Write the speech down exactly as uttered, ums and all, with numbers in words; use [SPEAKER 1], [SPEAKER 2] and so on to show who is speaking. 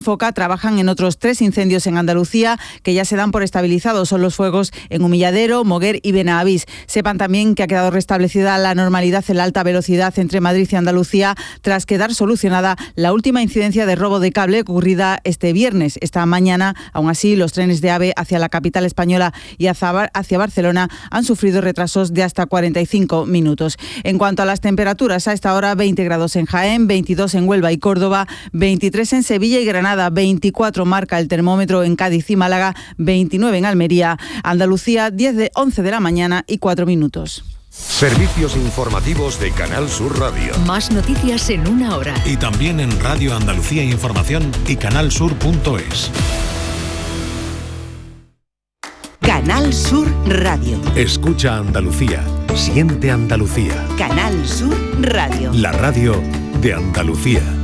[SPEAKER 1] Foca trabajan en otros tres incendios en Andalucía que ya se dan por estabilizados. Son los fuegos en Humilladero, Moguer y Benavís. Sepan también que ha quedado restablecida la normalidad en la alta velocidad entre Madrid y Andalucía tras quedar solucionada la última incidencia de robo de cable ocurrida este viernes. Esta mañana, aún así, los trenes de AVE hacia la capital española y hacia Barcelona han sufrido retrasos de hasta cuarenta y cinco minutos. En cuanto a las temperaturas, a esta hora veinte grados en Jaén, veintidós en Huelva y Córdoba, veintitrés en Sevilla y Granada, veinticuatro marca el termómetro en Cádiz y Málaga, veintinueve en Almería, Andalucía, diez de once de la mañana y cuatro minutos.
[SPEAKER 2] Servicios informativos de Canal Sur Radio.
[SPEAKER 3] Más noticias en una hora.
[SPEAKER 4] Y también en Radio Andalucía Información y canalsur punto es.
[SPEAKER 3] Canal Sur Radio.
[SPEAKER 4] Escucha Andalucía. Siente Andalucía.
[SPEAKER 3] Canal Sur Radio.
[SPEAKER 4] La radio de Andalucía.